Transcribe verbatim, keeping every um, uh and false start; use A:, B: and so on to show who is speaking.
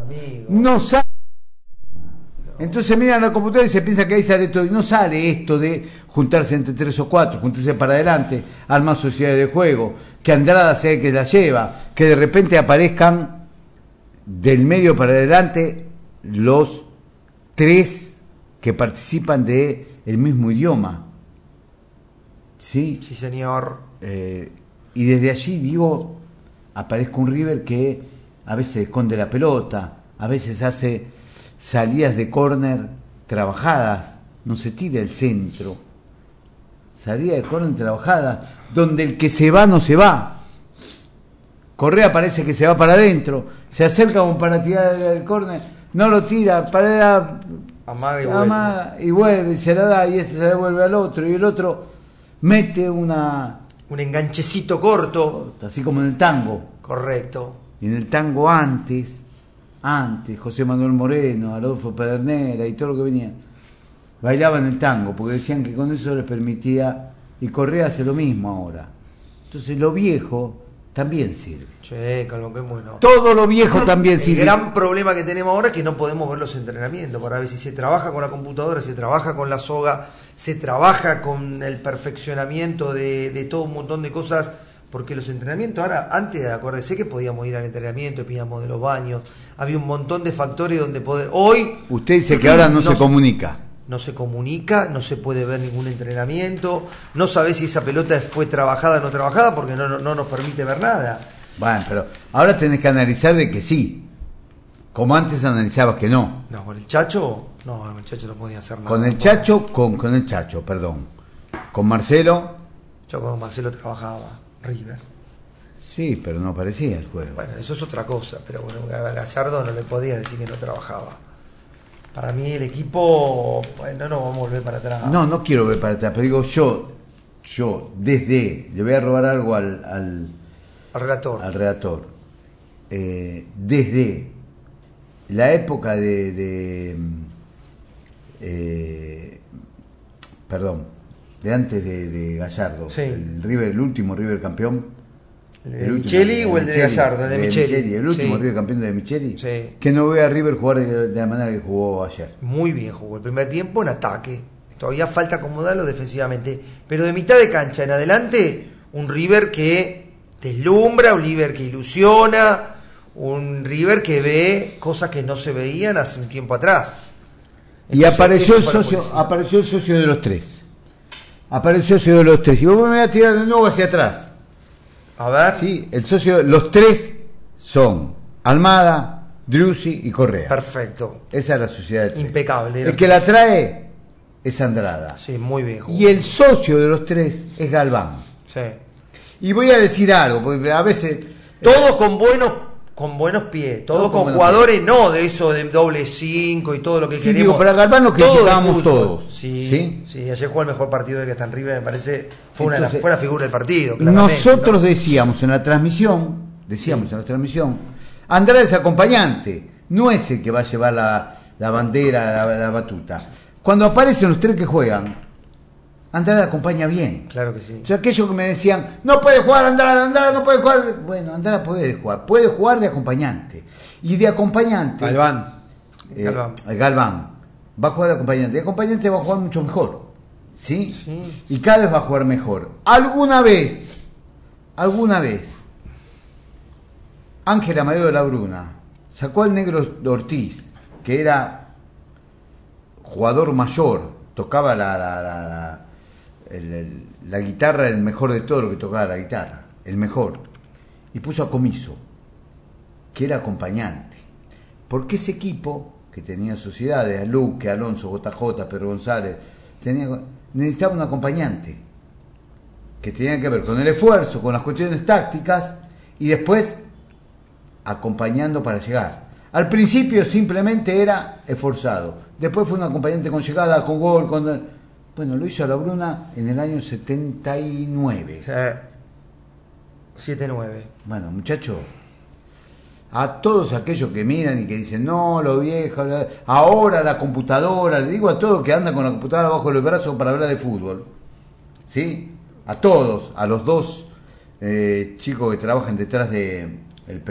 A: Amigo.
B: No sale. Entonces miran la computadora y se piensa que ahí sale todo. Y no sale esto de juntarse entre tres o cuatro, juntarse para adelante, armar sociedades de juego, que Andrada sea el que la lleva, que de repente aparezcan del medio para adelante los tres que participan de el mismo idioma. ¿Sí?
A: Sí, señor.
B: Eh, y desde allí, digo, aparezca un River que a veces esconde la pelota, a veces hace salidas de córner trabajadas, no se tira el centro, salida de córner trabajadas, donde el que se va no se va. Correa parece que se va para adentro, se acerca como para tirar el córner, no lo tira, para
A: amaga y
B: amaga,
A: vuelve.
B: y vuelve, y se la da, y este se la devuelve al otro, y el otro mete una...
A: un enganchecito corto.
B: Así como en el tango.
A: Correcto.
B: Y en el tango antes... Antes, José Manuel Moreno, Adolfo Pedernera y todo lo que venía, bailaban el tango, porque decían que con eso les permitía, y Correa hace lo mismo ahora. Entonces lo viejo también sirve.
A: Che, Calvo, qué bueno.
B: Todo lo viejo también sirve.
A: El gran problema que tenemos ahora es que no podemos ver los entrenamientos, para ver si se trabaja con la computadora, se trabaja con la soga, se trabaja con el perfeccionamiento de, de todo un montón de cosas. Porque los entrenamientos, ahora, antes acuérdese que podíamos ir al entrenamiento, pedíamos de los baños, había un montón de factores donde poder. Hoy.
B: Usted dice que ahora no, no se comunica.
A: No se comunica, no se puede ver ningún entrenamiento, no sabe si esa pelota fue trabajada o no trabajada, porque no, no, no nos permite ver nada.
B: Bueno, pero ahora tenés que analizar de que sí, como antes analizabas que no.
A: No, con el Chacho, no, con el Chacho no podía hacer nada.
B: Con el Chacho, con, con el Chacho, perdón. Con Marcelo.
A: Yo con Marcelo trabajaba. River.
B: Sí, pero no parecía el juego.
A: Bueno, eso es otra cosa, pero bueno, a Gallardo no le podía decir que no trabajaba. Para mí el equipo, bueno, no vamos a volver para atrás.
B: No, no quiero ver para atrás, pero digo yo, yo desde, le voy a robar algo al, al,
A: al relator.
B: Al relator. Eh, desde la época de, de eh, perdón, de antes de, de Gallardo,
A: sí.
B: el River, el último River campeón,
A: ¿el de Micheli o el de Gallardo? El de, de Micheli.
B: Micheli, el último
A: sí.
B: River campeón de Micheli,
A: sí.
B: Que no ve a River jugar de, de la manera que jugó ayer.
A: Muy bien jugó el primer tiempo en ataque, todavía falta acomodarlo defensivamente, pero de mitad de cancha en adelante, un River que deslumbra, un River que ilusiona, un River que ve cosas que no se veían hace un tiempo atrás.
B: Entonces, y apareció el socio, apareció el socio de los tres. Apareció el socio de los tres. Y vos me voy a tirar de nuevo hacia atrás.
A: A ver.
B: Sí, el socio, los tres son Almada, Driussi y Correa.
A: Perfecto.
B: Esa es la sociedad de tres.
A: Impecable.
B: El que la trae es Andrada.
A: Sí, muy bien. Jugado.
B: Y el socio de los tres es Galván.
A: Sí.
B: Y voy a decir algo, porque a veces...
A: Todos eh, con buenos con buenos pies, todos todo con jugadores, pies. No de eso de doble cinco y todo lo que
B: sí,
A: queremos.
B: Digo, para Galván lo criticábamos todos.
A: Sí,
B: sí,
A: sí, ayer jugó el mejor partido de que está en River, me parece, fue, una Entonces, de la, fue la figura del partido.
B: Nosotros
A: ¿no?
B: decíamos en la transmisión, decíamos sí. en la transmisión, Andrada es acompañante, no es el que va a llevar la, la bandera, la, la batuta. Cuando aparecen los tres que juegan, Andrada acompaña bien.
A: Claro que sí.
B: O sea, aquellos que me decían, no puede jugar Andrada, Andrada no puede jugar. Bueno, Andrada puede jugar, puede jugar de acompañante. Y de acompañante.
A: Galván.
B: Eh, Galván. Galván. Va a jugar de acompañante. De acompañante va a jugar mucho mejor. ¿Sí?
A: Sí.
B: Y cada vez va a jugar mejor. Alguna vez, alguna vez, Ángel Amadeo de la Bruna sacó al negro Ortiz, que era jugador mayor, tocaba la. la, la, la El, el, la guitarra, el mejor de todo lo que tocaba la guitarra, el mejor, y puso a Comiso, que era acompañante, porque ese equipo que tenía sociedades, a Luque, Alonso, J J, Pedro González, tenía, necesitaba un acompañante que tenía que ver con el esfuerzo, con las cuestiones tácticas y después acompañando para llegar. Al principio simplemente era esforzado, después fue un acompañante con llegada, con gol, con... Bueno, lo hizo a la Bruna en el año setenta y nueve.
A: Sí. siete nueve.
B: Bueno, muchachos, a todos aquellos que miran y que dicen, no, lo viejo, ahora la computadora, le digo a todos que andan con la computadora bajo los brazos para hablar de fútbol, ¿sí? A todos, a los dos eh, chicos que trabajan detrás de,